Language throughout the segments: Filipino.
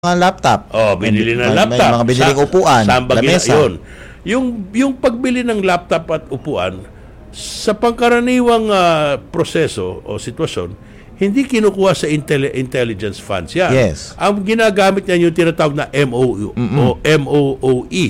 mga laptop. Binili ng laptop. May mga biniling upuan, lamesa. Yung pagbili ng laptop at upuan, sa pangkaraniwang proseso o sitwasyon, hindi kinukuha sa intelligence funds yan. Yes. Ang ginagamit niyan yung tinatawag na MOU o MOOE.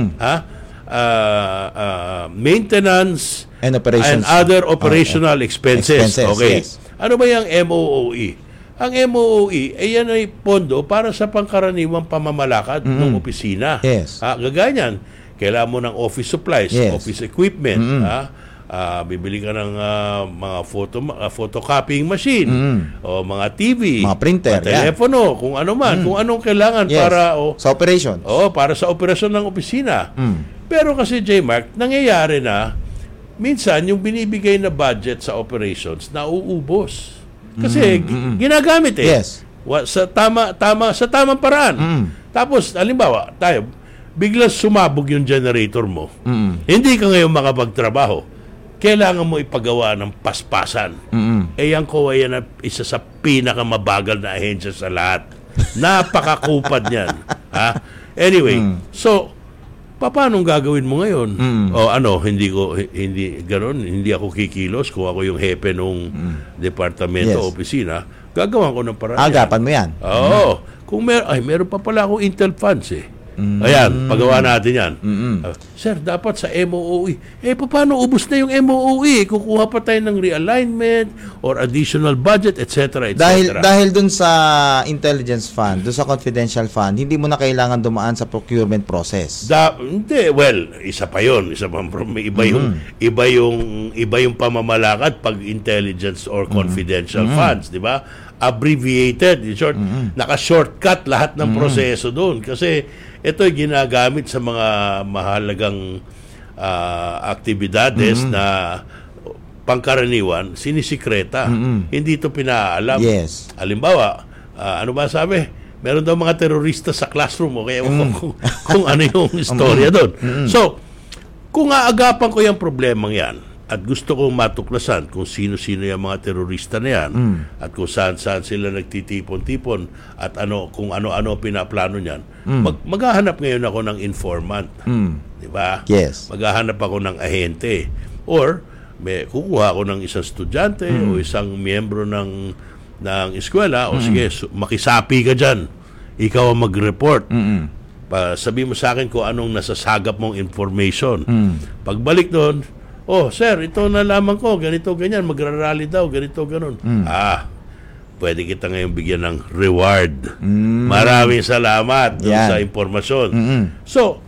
Maintenance and operations. and other operational expenses. Okay. Yes. Ano ba yung MOOE? Ang MOOE, yan ay pondo para sa pangkaraniwang pamamalakad ng opisina. Yes. Gagaya niyan, kailangan mo ng office supplies, Yes. office equipment. Bibili ka ng mga photocopying machine, o mga TV, mga printer, mga telepono, kung ano man, kung anong kailangan para sa operation. para sa operasyon ng opisina. Pero kasi, J-Mark, nangyayari na minsan yung binibigay na budget sa operations nauubos. Kasi ginagamit Yes. sa tamang paraan. Tapos halimbawa, tayo biglang sumabog yung generator mo. Hindi ka ngayon makapagtrabaho. Kailangan mo ipagawa ng paspasan. Yan yan ang isa sa pinakamabagal na ahensya sa lahat. Napakakupad niyan. Anyway, so paano gagawin mo ngayon? Hindi ako kikilos kung ako yung hepe nung departamento o opisina. Gagawan ko ng paraan. Agapan mo yan. Kung meron pa pala akong Intel funds Ayan, pagawa natin yan. Sir, dapat sa MOOE. Paano ubos na yung MOOE? Kukuha pa tayo ng realignment or additional budget, etc. Dahil dun sa intelligence fund, dun sa confidential fund, hindi mo na kailangan dumaan sa procurement process. Hindi, isa pa yun. Iba yung pamamalakad pag intelligence or confidential funds, di ba? Abbreviated, in short, naka-shortcut lahat ng proseso doon kasi ito'y ginagamit sa mga mahalagang aktibidades na pangkaraniwan, sinisikreta. Hindi ito pinaalam. Yes. Halimbawa, ano ba sabi? Meron daw mga terorista sa classroom, okay? Kung ano yung istorya doon. So, kung aagapan ko yung problemang yan, at gusto kong matuklasan kung sino-sino yung mga terorista na yan at kung saan-saan sila nagtitipon-tipon at kung ano-ano pinaplano niyan, maghahanap ngayon ako ng informant. Di ba? Yes. Maghahanap ako ng ahente. Or, kukuha ako ng isang estudyante o isang miyembro ng eskwela o sige, makisapi ka dyan. Ikaw ang mag-report. Sabi mo sa akin kung anong nasasagap mong information. Pagbalik doon, sir, ito nalaman ko, ganito, ganyan, magrarally daw, ganito, ganon. Pwede kita ngayon bigyan ng reward. Maraming salamat sa impormasyon. So,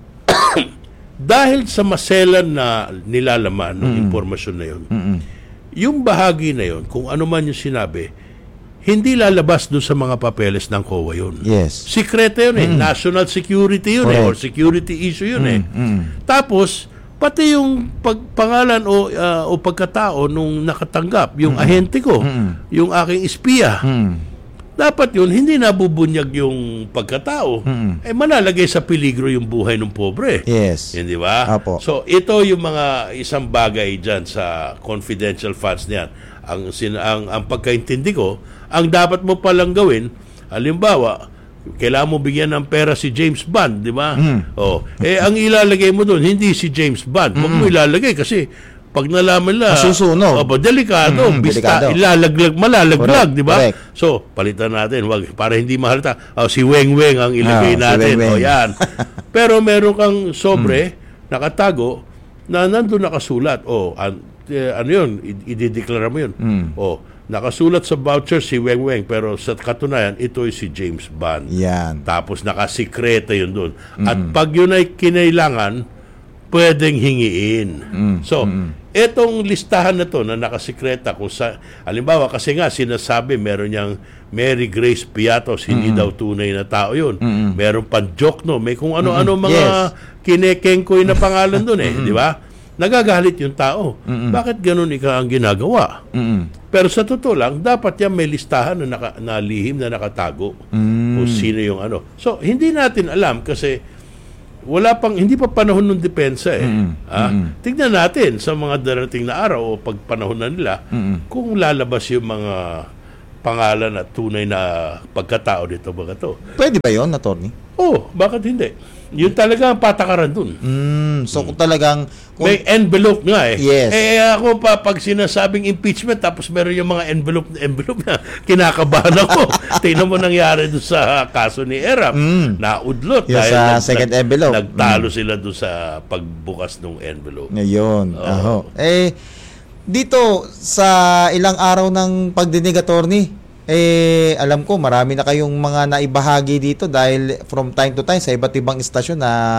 dahil sa maselan na nilalaman ng impormasyon na yun, yung bahagi na yun, kung ano man yung sinabi, hindi lalabas doon sa mga papeles ng COA yun. Yes. Sikreto yun national security yun or security issue yun Tapos, pati yung pangalan o pagkatao nung nakatanggap, yung ahente ko, yung aking espiya, dapat yun, hindi nabubunyag yung pagkatao, malalagay sa peligro yung buhay ng pobre. Yes. Hindi ba? Apo. So, ito yung mga isang bagay dyan sa confidential funds niyan. Ang pagkaintindi ko, ang dapat mo palang gawin, halimbawa, kailangan mo bigyan ng pera si James Bond, di ba? Ang ilalagay mo doon, hindi si James Bond. Huwag mo ilalagay kasi pag nalaman nila, masusunog. Delikado. Malalaglag, di ba? So, palitan natin, para hindi mahalata. Si Weng Weng ang ilagay natin. Si yan. Pero meron kang sobre, nakatago, na nandun nakasulat. Ano yun? Idideklara mo yun. Nakasulat sa voucher si Weng Weng, pero sa katunayan, ito ay si James Bond. Yan. Tapos nakasikreto yun doon. At pag yun ay kinailangan, pwedeng hingiin. So, etong listahan na to na nakasikreta, kung halimbawa, kasi nga sinasabi, meron niyang Mary Grace Piatos, hindi daw tunay na tao yun. Meron pang Jokno, may kung ano-ano mga kinekengkoy na pangalan doon di ba? Nagagalit yung tao. Bakit ganun ang ginagawa? Pero sa totoo lang, dapat yan may listahan na lihim na nakatago kung sino yung ano. So, hindi natin alam kasi hindi pa panahon ng depensa Tignan natin sa mga darating na araw o pag panahon na nila kung lalabas yung mga pangalan at tunay na pagkatao nito mga to. Pwede ba yun, attorney? Bakit hindi? Yun talaga ang patakaran dun. So kung talagang... May envelope nga eh. Yes. Ako pag sinasabing impeachment, tapos meron yung mga envelope na kinakabahan ako. Tingnan mo nangyari doon sa kaso ni Erap. Naudlot. Yung sa second envelope. Nagtalo sila doon sa pagbukas ng envelope. Ngayon. Dito, sa ilang araw ng pagdinig, attorney, alam ko marami na kayong mga naibahagi dito dahil from time to time sa iba't ibang istasyon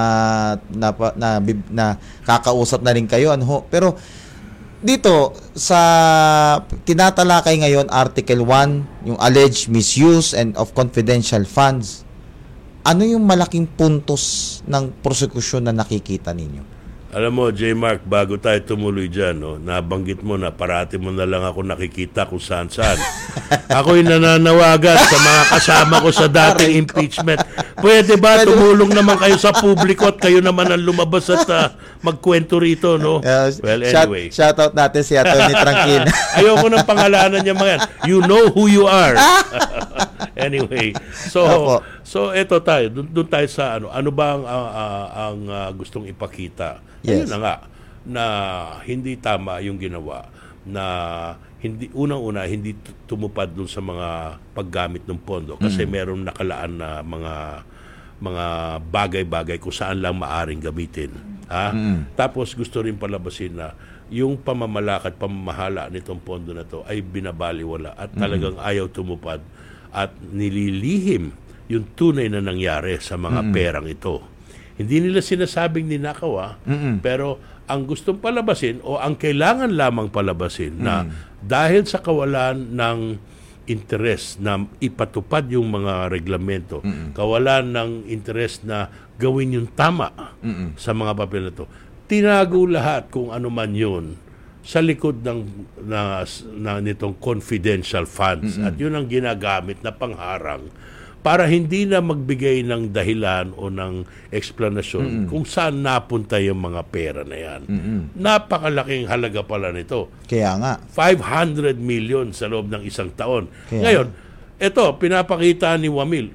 na kakausap na rin kayo, pero dito sa tinatalakay ngayon, Article 1, yung alleged misuse and of confidential funds, ano yung malaking puntos ng prosekusyon na nakikita ninyo? Alam mo, J. Mark, bago tayo tumuloy dyan, nabanggit mo na parati mo na lang ako nakikita kung saan-saan. Ako'y nananawagan sa mga kasama ko sa dating impeachment. Pwede ba tumulong naman kayo sa publiko at kayo naman ang lumabas at magkwento rito, no? Well, anyway. Shout out natin si Atty. Trangkin. Ayoko ng pangalanan niya mga yan. You know who you are. Anyway, so eto tayo, doon tayo sa ano ba ang gustong ipakita. Yes. Ayun na nga na hindi tama yung ginawa, na hindi unang-una hindi tumupad doon sa mga paggamit ng pondo kasi meron nakalaan na mga bagay-bagay kung saan lang maaring gamitin. Tapos gusto rin palabasin na yung pamamahala nitong pondo na to ay binabaliwala at talagang ayaw tumupad at nililihim yung tunay na nangyari sa mga perang ito. Hindi nila sinasabing ninakaw, pero ang gustong palabasin o ang kailangan lamang palabasin na dahil sa kawalan ng interes na ipatupad yung mga reglamento, kawalan ng interes na gawin yung tama sa mga papel na to, tinago lahat kung ano man yun sa likod nitong confidential funds. At yun ang ginagamit na pangharang para hindi na magbigay ng dahilan o ng eksplanasyon kung saan napunta yung mga pera na yan. Napakalaking halaga pala nito. Kaya nga. 500 million sa loob ng isang taon. Ngayon, ito, pinapakita ni Wamil,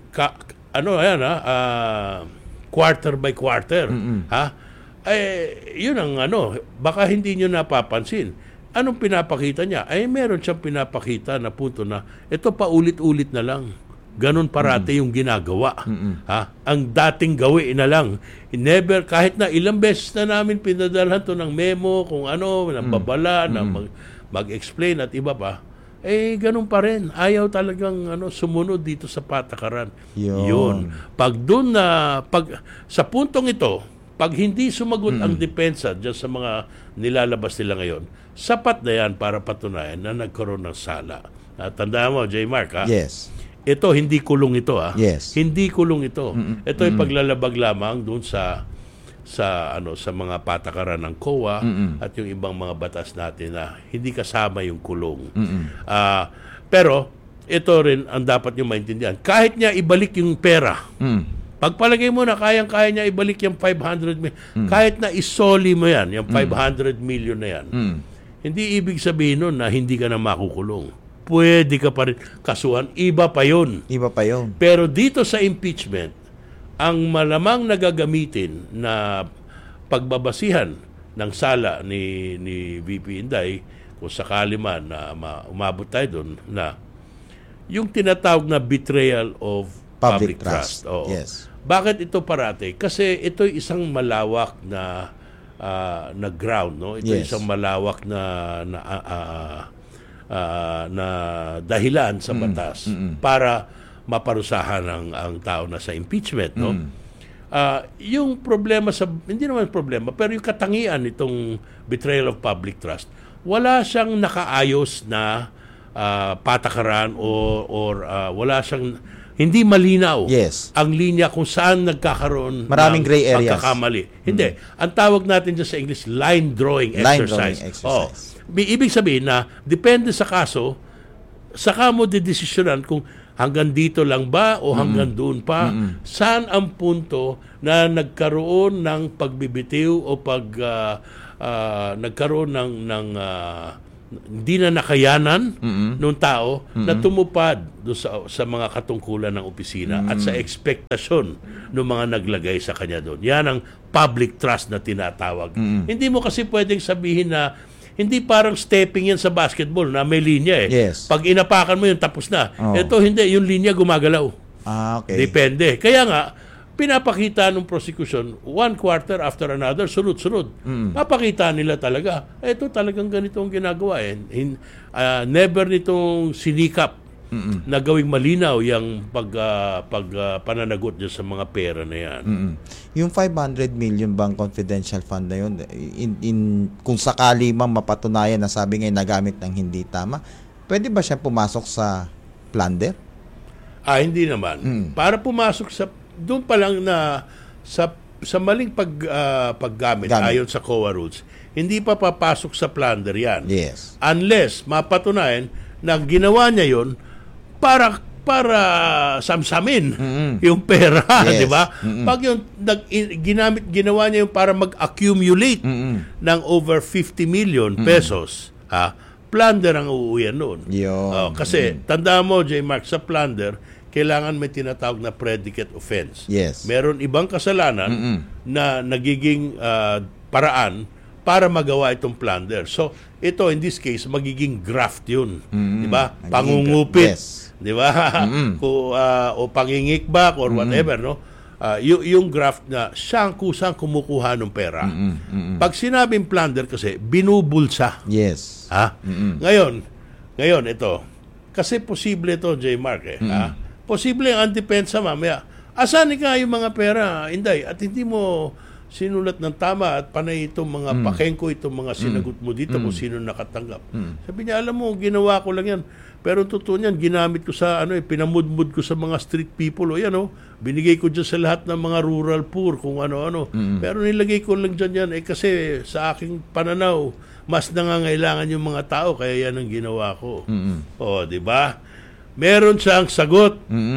quarter by quarter. Yun ang baka hindi nyo napapansin. Anong pinapakita niya? Meron siyang pinapakita na punto na ito paulit-ulit na lang. Ganon parati yung ginagawa. Ang dating gawin na lang. Never, kahit na ilang beses na namin pinadalhan to ng memo, kung ng babala, na mag-explain at iba pa, ganun pa rin. Ayaw talagang sumunod dito sa patakaran. Yun. Sa puntong ito, pag hindi sumagot ang depensa dyan sa mga nilalabas nila ngayon, sapat na yan para patunayan na nagkaroon ng sala. Tandaan mo, J. Mark, Yes. Ito, hindi kulong ito, Yes. Hindi kulong ito. Ito ay paglalabag lamang doon sa mga patakaran ng COA at yung ibang mga batas natin na hindi kasama yung kulong. Pero ito rin ang dapat nyo maintindihan. Kahit niya ibalik yung pera, pagpalagay mo na kayang-kaya niya ibalik yung 500 million, kahit na isoli mo yan, yung 500 million na yan, hindi ibig sabihin nun na hindi ka na makukulong. Pwede ka pa rin kasuhan. Iba pa yun. Pero dito sa impeachment, ang malamang nagagamitin na pagbabasihan ng sala ni VP Inday, kung sakali man na umabot tayo doon, na yung tinatawag na betrayal of public trust. Yes. Bakit ito parate? Kasi ito isang malawak na ground, no? Ito isang malawak na dahilan sa batas para maparusahan ang tao na sa impeachment, no? Yung problema hindi naman problema, pero yung katangian nitong betrayal of public trust, wala siyang nakaayos na patakaran or wala siyang, hindi malinaw ang linya kung saan nagkakaroon maraming gray areas, pagkakamali. Hindi. Ang tawag natin dyan sa English, line drawing exercise. Ibig sabihin na depende sa kaso, saka mo didesisyonan kung hanggang dito lang ba o hanggang doon pa, saan ang punto na nagkaroon ng pagbibitiw o nagkaroon ng hindi na nakayanan ng tao na tumupad doon sa mga katungkulan ng opisina at sa ekspektasyon ng mga naglagay sa kanya doon. Yan ang public trust na tinatawag. Hindi mo kasi pwedeng sabihin na hindi parang stepping yan sa basketball na may linya eh. Yes. Pag inapakan mo yun, tapos na. Oh. Ito hindi, yung linya gumagalaw. Okay. Depende. Kaya nga, pinapakita ng prosecution, one quarter after another, sunod-sunod. Papakita nila talaga, ito talagang ganito ang ginagawa. Never nitong sinikap na gawing malinaw yung pananagot niya sa mga pera na yan. Yung 500 million bang confidential fund na yun, kung sakali mang mapatunayan na sabi ngayon nagamit ng hindi tama, pwede ba siya pumasok sa plunder? Hindi naman. Para pumasok sa doon pa lang na sa maling paggamit ayon sa COA rules, hindi pa papasok sa plunder yan. Yes. Unless mapatunayan na ginawa niya yon para samsamin yung pera, Yes. di ba? Pag yung ginawa niya yung para mag-accumulate ng over 50 million pesos, plunder ang uuwian noon. Kasi tandaan mo, J. Mark, sa plunder, kailangan may tinatawag na predicate offense. Yes. Meron ibang kasalanan na nagiging paraan para magawa itong plunder. So, ito in this case magiging graft 'yun, 'di ba? Pangungupit, yes. 'di ba? O pangingikbak or whatever, no? Yung graft na siyang kusang kumukuha ng pera. Pag sinabing plunder kasi binubulsa. Yes. Ngayon ito. Kasi posible ito, J. Mark, posible ang depensa mamaya. Asan ka yung mga pera, Inday? At hindi mo sinulat ng tama at panay itong mga pakengko, itong mga sinagot mo dito kung sino nakatanggap. Sabi niya, alam mo, ginawa ko lang yan. Pero totoo niyan, ginamit ko sa, pinamudmud ko sa mga street people. Binigay ko dyan sa lahat ng mga rural poor, kung ano-ano. Pero nilagay ko lang dyan yan, kasi sa aking pananaw, mas nangangailangan yung mga tao, kaya yan ang ginawa ko. Di ba? Meron siyang sagot.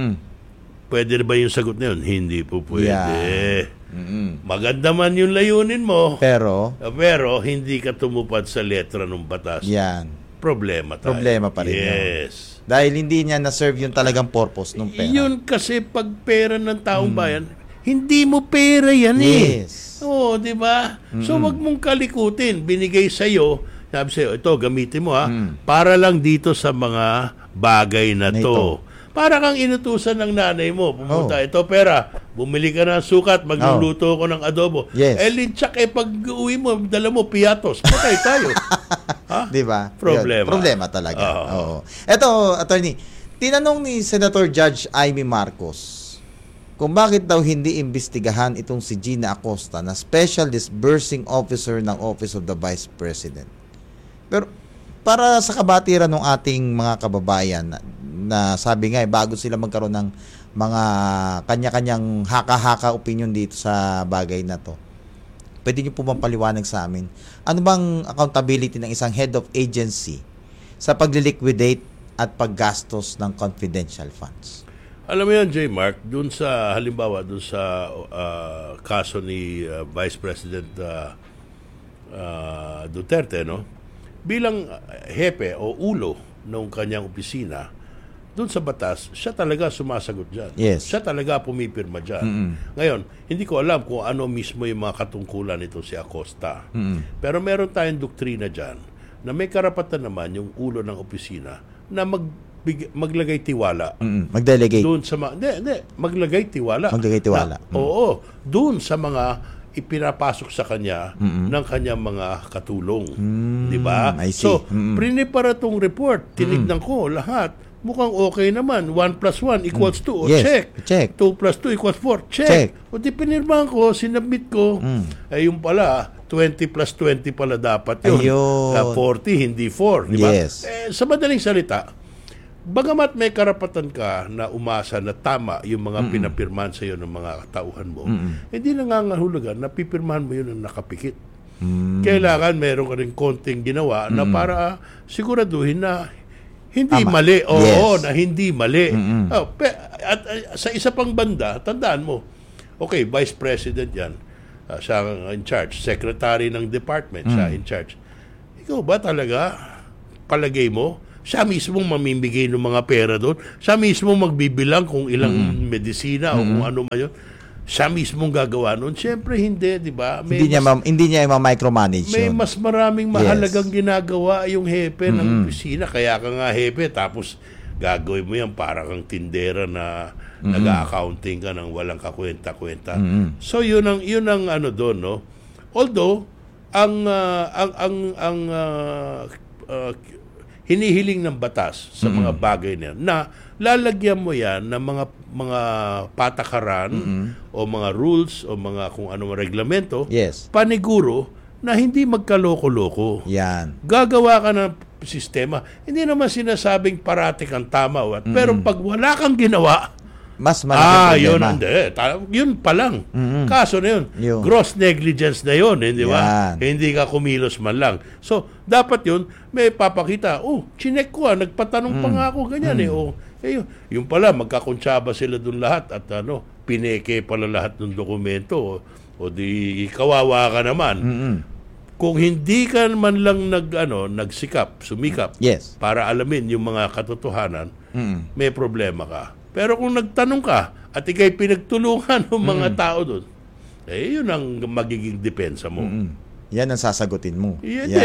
Pwede ba yung sagot na yun? Hindi po pwede. Yeah. Maganda man yung layunin mo, pero hindi ka tumupad sa letra ng batas. Yan. Problema tayo. Problema pa rin. Yes. Dahil hindi niya na-serve yung talagang purpose ng pera. Yun kasi pag pera ng taong bayan, hindi mo pera yan Yes. di ba? So wag mong kalikutin. Binigay sa'yo, sabi sa'yo, ito, gamitin mo para lang dito sa mga bagay na to. Para kang inutusan ng nanay mo, pumunta, ito pera, bumili ka ng sukat, magluluto ko ng adobo. Yes. Lintsak, pag uwi mo, dala mo piatos, patay tayo. Di ba? Problema. Problema talaga. Oo. Ito, attorney, tinanong ni Senator Judge Amy Marcos kung bakit daw hindi imbestigahan itong si Gina Acosta na Special Disbursing Officer ng Office of the Vice President. Pero para sa kabatiran ng ating mga kababayan na sabi nga bago sila magkaroon ng mga kanya-kanyang haka-haka opinion dito sa bagay na to, pwede niyo po bang paliwanag sa amin ano bang accountability ng isang head of agency sa pagliliquidate at paggastos ng confidential funds? Alam mo yan, J. Mark, halimbawa dun sa kaso ni Vice President Duterte, bilang hepe o ulo ng kanyang opisina, doon sa batas, siya talaga sumasagot dyan. Yes. Siya talaga pumipirma dyan. Ngayon, hindi ko alam kung ano mismo yung mga katungkulan nito si Acosta. Pero meron tayong doktrina dyan na may karapatan naman yung ulo ng opisina na maglagay tiwala. Mag-delegate. Doon sa maglagay tiwala. Maglagay tiwala. Oo. Doon sa mga ipinapasok sa kanya ng kanyang mga katulong. Di ba? I see. So, prinipara tong report. Tinignan ko lahat. Mukhang okay naman. 1 plus 1 equals 2. Yes. Check. 2 plus 2 equals 4. Check. O di pinirmahan ko, sinabit ko. Ay yung pala, 20 plus 20 pala dapat yun. 40, hindi 4. Di ba? Yes. Sa madaling salita, bagamat may karapatan ka na umasa na tama yung mga pinapirmahan sa iyo ng mga tauhan mo, hindi nangangahulugan na pipirmahan mo yun ng nakapikit. Kailangan meron ka rin konting ginawa na para siguraduhin na hindi tama. Mali. Oo, Yes. na hindi mali. At sa isa pang banda, tandaan mo, okay, Vice President yan, siya in charge, Secretary ng Department, siya in charge. Ikaw ba talaga palagay mo, siya mismo mamimigay ng mga pera doon. Siya mismo magbibilang kung ilang medisina o kung ano man yun. Siya mismo gagawa noon. Siyempre, hindi, di ba? Hindi niya ma-micromanage may yun. mas maraming mahalagang ginagawa yung hepe ng opisina. Kaya ka nga hepe, tapos gagawin mo yan para kang tindera na nag-accounting ka ng walang kakwenta-kwenta. So, yun ang ano doon, no? Although, ang hinihiling ng batas sa mga bagay na yan, na lalagyan mo yan ng mga patakaran o mga rules o mga kung ano reglamento, paniguro na hindi magkaloko-loko. Yan. Gagawa ka ng sistema. Hindi naman sinasabing parati kang tama. Pero pag wala kang ginawa, mas malaki problema. Yun pa lang. Kaso na yun. Gross negligence na yun, hindi ba? Hindi ka kumilos man lang. So, dapat yun, may papakita, chinek ko nagpatanong pa nga ako, ganyan yung pala, magkakonsyaba sila dun lahat at pineke pala lahat ng dokumento o di kawawa ka naman. Kung hindi ka man lang sumikap para alamin yung mga katotohanan, may problema ka. Pero kung nagtanong ka at ikay pinagtulungan ng mga tao doon, yun ang magiging depensa mo. Yan ang sasagutin mo.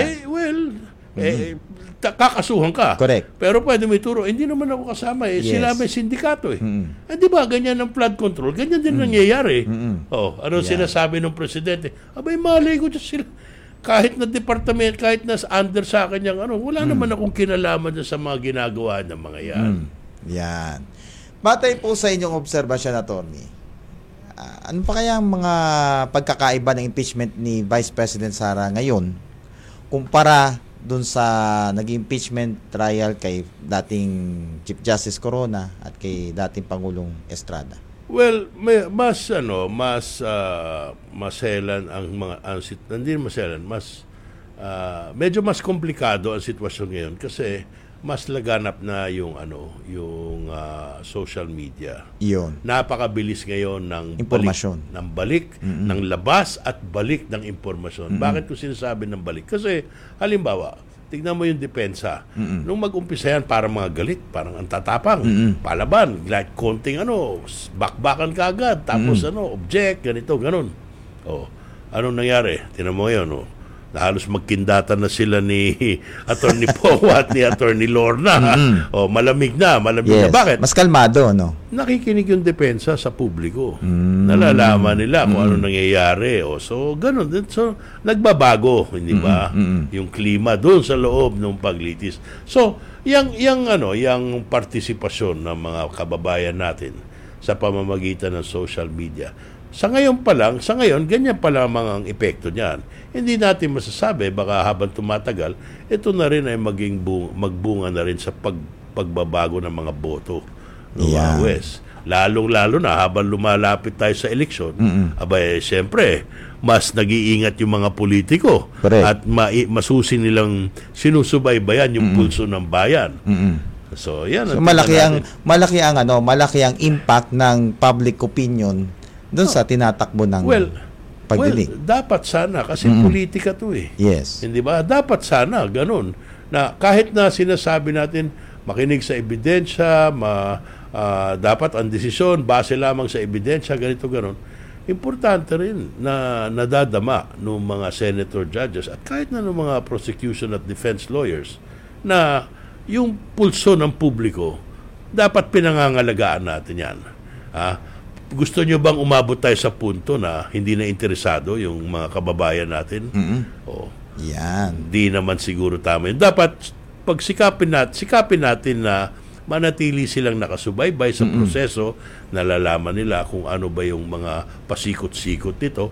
Kakasuhan ka. Correct. Pero pwede mo ituro, hindi naman ako kasama sila may sindikato di ba, ganyan ang flood control, ganyan din nangyayari. Sinasabi ng presidente? Abay, malay ko dyan sila. Kahit na department, kahit na under sa akin wala naman akong kinalaman sa mga ginagawa ng mga yan. Yan. Batay po sa inyong obserbasyon, Attorney, ano pa kaya ang mga pagkakaiba ng impeachment ni Vice President Sara ngayon kumpara dun sa naging impeachment trial kay dating Chief Justice Corona at kay dating Pangulong Estrada? Well, maselan ang mga hindi maselan, medyo mas komplikado ang sitwasyon ngayon kasi mas laganap na yung social media. Iyon. Napakabilis ngayon ng impormasyon, balik ng labas at balik ng impormasyon. Bakit ko sinasabi ng balik? Kasi halimbawa, tignan mo yung depensa. Nung mag-umpisa yan, parang mga galit, parang ang tatapang, palaban, like konting bakbakan ka agad, tapos object, ganito, ganun. Anong nangyari? Tignan mo yun, na halos magkindatan na sila ni Attorney Poe at ni Attorney Lorna. Malamig na. Bakit? Mas kalmado, no? Nakikinig yung depensa sa publiko. Nalalaman nila kung ano nangyayari. So, ganun. So, nagbabago, hindi ba? Yung klima doon sa loob ng paglitis. So, yung partisipasyon ng mga kababayan natin sa pamamagitan ng social media, sa ngayon, ganyan pa lang ang epekto niyan. Hindi natin masasabi, baka habang tumatagal, ito na rin ay magbunga na rin sa pagbabago ng mga boto ng mga West. Lalong-lalo na habang lumalapit tayo sa eleksyon, siyempre, mas nag-iingat yung mga politiko. Correct. At masusi nilang sinusubaybayan yung pulso ng bayan. So, yan. So, malaki ang impact ng public opinion doon sa tinatakbo ng pagdinig. Dapat sana kasi politika to Yes. Hindi ba? Dapat sana ganun na kahit na sinasabi natin makinig sa ebidensya, dapat ang desisyon base lamang sa ebidensya, ganito ganun. Importante rin na nadadama ng mga senator judges at kahit na ng mga prosecution at defense lawyers na yung pulso ng publiko dapat pinangangalagaan natin yan. Gusto nyo bang umabot tayo sa punto na hindi na interesado yung mga kababayan natin? Yan. Di naman siguro tama yun. Dapat sikapin natin na manatili silang nakasubaybay sa proseso, nalalaman nila kung ano ba yung mga pasikot-sikot nito.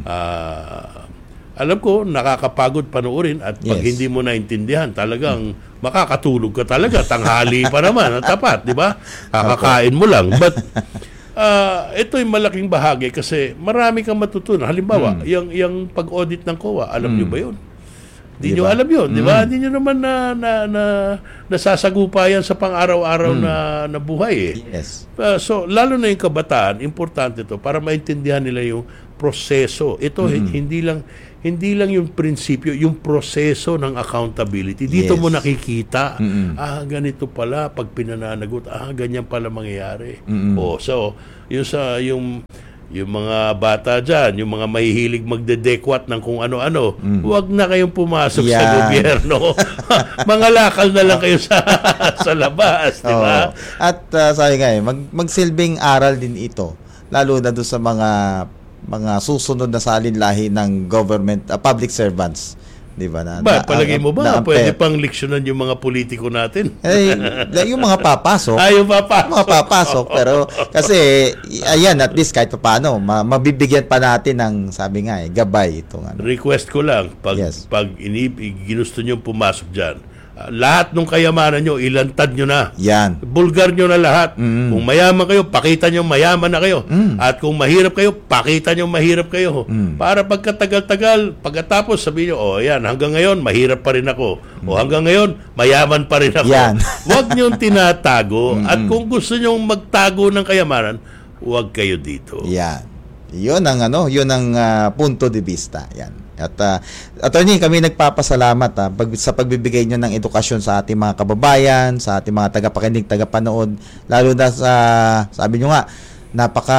Alam ko, nakakapagod panoorin at pag hindi mo naintindihan, talagang makakatulog ka talaga. Tanghali pa naman, tapat, di ba? Kakakain mo lang. But ito yung malaking bahagi kasi marami kang matutunan. Halimbawa, yung pag-audit ng COA, alam niyo ba yun? Hindi nyo alam yun, di ba? Hindi nyo naman nasasagupa yan sa pang-araw-araw na buhay eh. Yes. So, lalo na yung kabataan, importante to para maintindihan nila yung proseso. Ito, hindi lang yung prinsipyo, yung proseso ng accountability. Dito mo nakikita, ganito pala, pag pinananagot, ganyan pala mangyayari. So, yung mga bata dyan, yung mga mahihilig magdedekwat ng kung ano-ano, huwag na kayong pumasok sa gobyerno. Mga lakal na lang kayo sa labas, di ba? At sabi nga magsilbing aral din ito, lalo na doon sa mga susunod na salinlahi ng government, public servants. Di ba? Palagay mo ba pwede pang leksyonan yung mga politiko natin? Yung mga papasok. Yung papasok. Mga papasok. Pero kasi, ayan, at least kahit paano, mabibigyan pa natin ng, sabi nga gabay itong ano. Request ko lang, pag ginusto nyo pumasok dyan, lahat ng kayamanan nyo, ilantad nyo na. Yan. Bulgar nyo na lahat. Kung mayaman kayo, pakita nyo mayaman na kayo. At kung mahirap kayo, pakita nyo mahirap kayo. Para pagkatagal-tagal, pagkatapos sabihin nyo, yan, hanggang ngayon, mahirap pa rin ako. O hanggang ngayon, mayaman pa rin ako. Yan. Huwag nyo tinatago. At kung gusto nyo magtago ng kayamanan, huwag kayo dito. Yan. Yun ang punto de vista. Yan. At attorney, kami nagpapasalamat sa pagbibigay nyo ng edukasyon sa ating mga kababayan, sa ating mga tagapakinig, tagapanood, lalo na sa, sabi nyo nga, napaka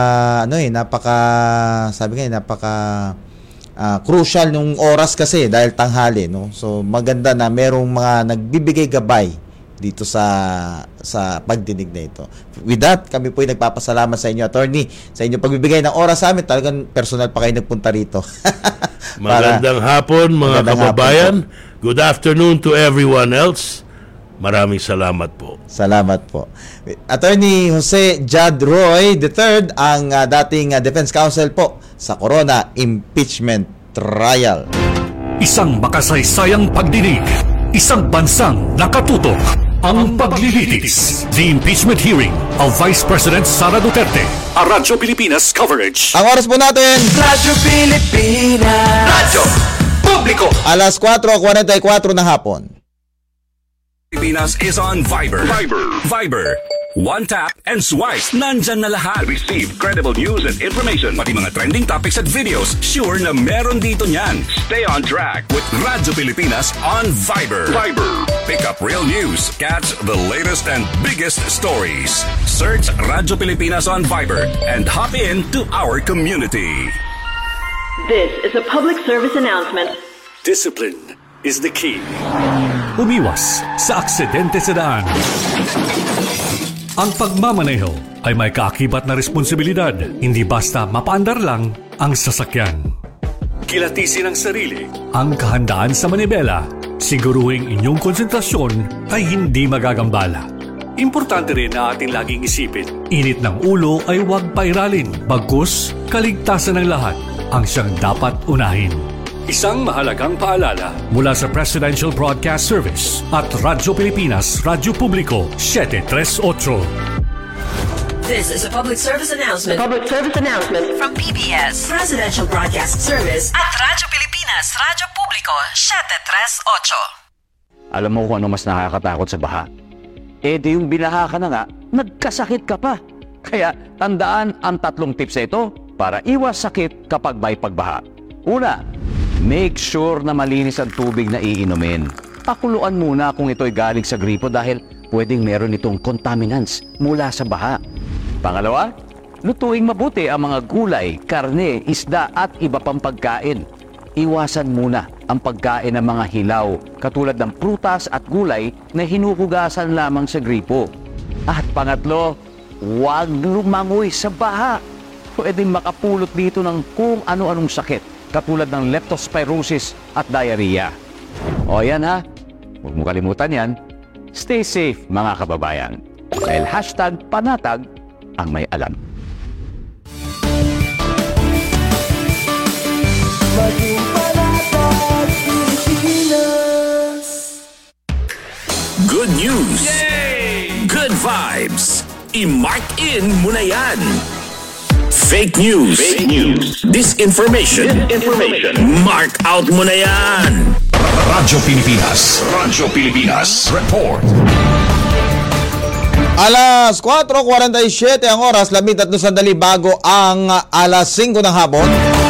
crucial nung oras kasi dahil tanghali, no? So maganda na merong mga nagbibigay gabay dito sa pagdinig na ito. With that, kami po ay nagpapasalamat sa inyo, attorney, sa inyo pagbibigay ng oras sa amin. Talagang personal pa kayo nagpunta rito. Magandang hapon, mga kababayan. Good afternoon to everyone else. Maraming salamat po. Salamat po. Attorney Jose Jad Roy III, ang dating Defense Counsel po sa Corona Impeachment Trial. Isang makasaysayang pagdinig, isang bansang nakatutok. Ang paglilitis, the impeachment hearing of Vice President Sara Duterte. A Radyo Pilipinas coverage. Ang oras po natin, Radyo Pilipinas, Radyo Publiko. alas 4:44 ng hapon. Pilipinas is on Viber. Viber. One tap and swipe. Nandyan na lahat. Receive credible news and information. Pati mga trending topics at videos. Sure na meron dito niyan. Stay on track with Radyo Pilipinas on Viber. Pick up real news. Catch the latest and biggest stories. Search Radyo Pilipinas on Viber and hop in to our community. This is a public service announcement. Discipline is the key. Umiwas sa aksidente sa daan. Ang pagmamaneho ay may kaakibat na responsibilidad. Hindi basta mapaandar lang ang sasakyan. Kilatisin ang sarili, ang kahandaan sa manibela. Siguruhing inyong konsentrasyon ay hindi magagambala. Importante rin na ating laging isipin, init ng ulo ay huwag pairalin. Bagkus, kaligtasan ng lahat ang siyang dapat unahin. Isang mahalagang paalala mula sa Presidential Broadcast Service at Radyo Pilipinas, Radyo Publiko, 738. This is a public service announcement. Public service announcement From PBS, Presidential Broadcast Service at Radyo Pilipinas, Radyo Publiko, 738. Alam mo kung ano mas nakakatakot sa baha? Di yung binaha ka na nga, nagkasakit ka pa. Kaya tandaan ang 3 tips na ito para iwas sakit kapag may pagbaha. Una, make sure na malinis ang tubig na iinumin. Pakuluan muna kung ito'y galing sa gripo dahil pwedeng meron itong contaminants mula sa baha. Pangalawa, lutuing mabuti ang mga gulay, karne, isda at iba pang pagkain. Iwasan muna ang pagkain ng mga hilaw katulad ng prutas at gulay na hinuhugasan lamang sa gripo. At pangatlo, huwag lumangoy sa baha. Pwedeng makapulot dito ng kung ano-anong sakit katulad ng leptospirosis at diarrhea. O yan ha, huwag mo kalimutan yan. Stay safe mga kababayan. Dahil #panatag ang may alam. Good news! Yay! Good vibes! I-mark in mo na yan! Fake news. Disinformation. Mark out mo na yan. Radyo Pilipinas. Report. Alas 4:47 ang oras, 13 sandali bago ang alas 5 ng hapon.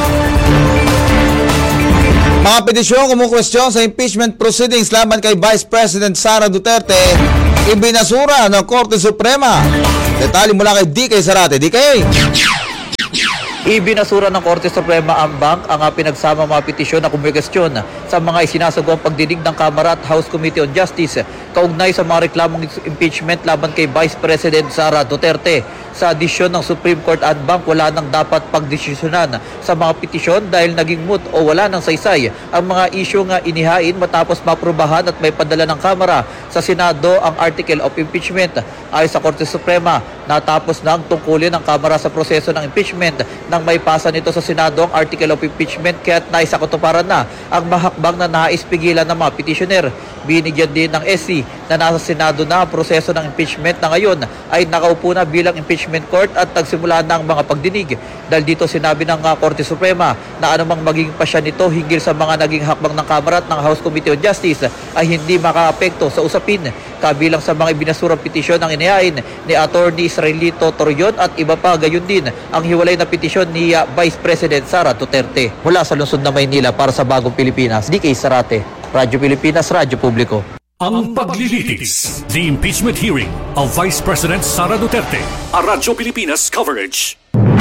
Mga petisyon kumukwestiyon sa impeachment proceedings laban kay Vice President Sara Duterte, ibinasura ng Korte Suprema. Detalye mula kay DK Zarate. DK! Ibinasura ng Korte Suprema ang bank ang pinagsama mga petisyon na kumwestiyon sa mga isinasagawang pagdinig ng Kamara at House Committee on Justice kaugnay sa mga reklamong impeachment laban kay Vice President Sara Duterte. Sa adisyon ng Supreme Court at bank, wala nang dapat pagdesisyonan sa mga petisyon dahil naging moot o wala nang saysay ang mga isyong inihain matapos maprubahan at may padala ng Kamara sa Senado ang Article of Impeachment. Ayon sa Korte Suprema, natapos na ang tungkulin ng Kamara sa proseso ng impeachment nang may pasa nito sa Senado ang Article of Impeachment, kaya't naisakatuparan na ang mahakbang na nais pigilan ng mga petitioner. Binigyan din ng SC na nasa Senado na ang proseso ng impeachment na ngayon ay nakaupo na bilang impeachment court at nagsimula na ang mga pagdinig. Dahil dito sinabi ng Korte Suprema na anumang maging pasya nito hinggil sa mga naging hakbang ng Kamara at ng House Committee on Justice ay hindi makaapekto sa usapin. Kabilang sa mga ibinasurang petisyon ang inihain ni Attorney Israelito Torreon at iba pa, gayon din ang hiwalay na petisyon ni Vice President Sara Duterte. Mula sa lungsod na Maynila para sa Bagong Pilipinas, DK Zarate, Radyo Pilipinas, Radyo Publiko. Ang paglilitis, the impeachment hearing of Vice President Sara Duterte. A Radyo Pilipinas coverage.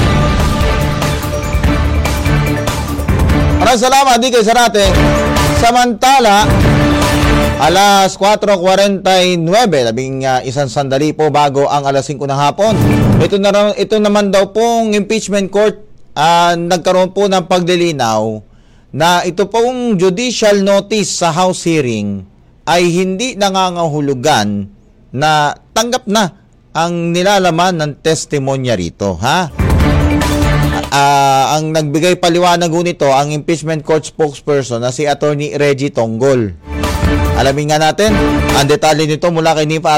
Maraming salamat, DK Zarate. Samantala, alas 4:49, isang sandali po bago ang alas 5 ng hapon. Ito naman daw pong impeachment court, nagkaroon po ng paglilinaw na ito pong judicial notice sa House hearing ay hindi nangangahulugan na tanggap na ang nilalaman ng testimonya rito, ha? Ang nagbigay paliwanag nito ang impeachment court spokesperson na si Attorney Reggie Tonggol. Alamin nga natin ang detalye nito mula kay Nipa